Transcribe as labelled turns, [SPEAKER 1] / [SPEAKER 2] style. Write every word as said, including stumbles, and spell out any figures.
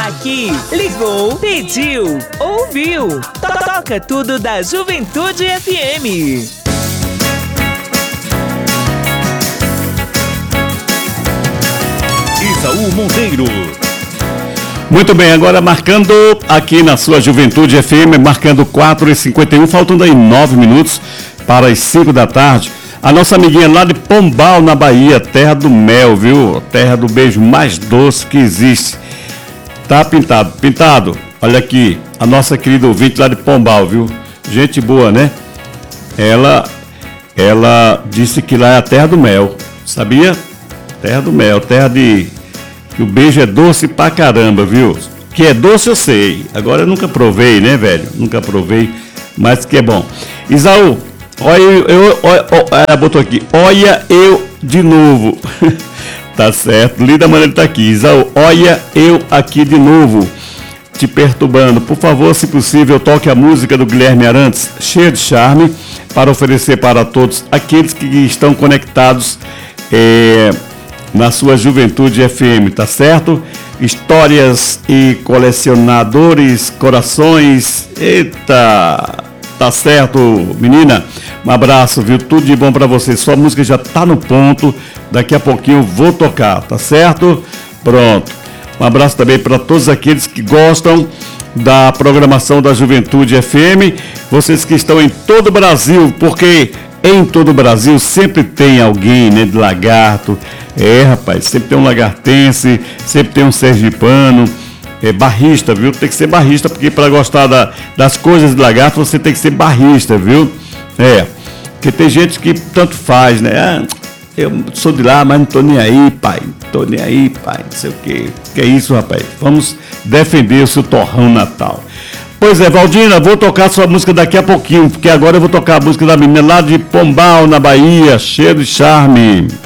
[SPEAKER 1] Aqui, ligou, pediu, ouviu. Toca tudo da Juventude F M.
[SPEAKER 2] Isaú Monteiro. Muito bem, agora marcando aqui na sua Juventude F M, marcando quatro e cinquenta e um, faltando aí nove minutos para as cinco da tarde. A nossa amiguinha lá de Pombal, na Bahia, terra do mel, viu? Terra do beijo mais doce que existe. Tá pintado, pintado. Olha aqui, a nossa querida ouvinte lá de Pombal, viu? Gente boa, né? Ela, ela disse que lá é a terra do mel, sabia? Terra do mel, terra de... que o beijo é doce pra caramba, viu? Que é doce eu sei, agora eu nunca provei, né, velho? Nunca provei, mas que é bom. Isaú, olha eu, eu olha, ela botou aqui, olha eu de novo. Tá certo, Lida Maneiro tá aqui. Isaú, olha eu aqui de novo, te perturbando. Por favor, se possível, toque a música do Guilherme Arantes, cheia de charme, para oferecer para todos aqueles que estão conectados é, na sua Juventude F M, tá certo? Histórias e colecionadores, corações, eita, tá certo, menina? Um abraço, viu? Tudo de bom pra você. Sua música já tá no ponto, daqui a pouquinho eu vou tocar, tá certo? Pronto. Um abraço também para todos aqueles que gostam da programação da Juventude F M, vocês que estão em todo o Brasil, porque em todo o Brasil sempre tem alguém, né, de Lagarto. É, rapaz, sempre tem um lagartense, sempre tem um sergipano, é barrista, viu? Tem que ser barrista, porque para gostar da, das coisas de Lagarto, você tem que ser barrista, viu? É, porque tem gente que tanto faz, né? Ah, eu sou de lá, mas não tô nem aí, pai. Não tô nem aí, pai. Não sei o quê. Que é isso, rapaz? Vamos defender o seu torrão natal. Pois é, Valdina, vou tocar sua música daqui a pouquinho, porque agora eu vou tocar a música da menina lá de Pombal, na Bahia, cheia de charme.